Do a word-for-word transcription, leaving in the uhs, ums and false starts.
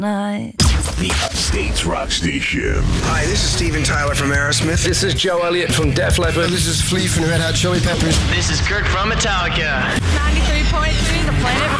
night. The Upstate's Rock Station. Hi, this is Steven Tyler from Aerosmith. This is Joe Elliott from Def Leppard. This is Flea from the Red Hot Chili Peppers. This is Kirk from Metallica. ninety-three point three, The Planet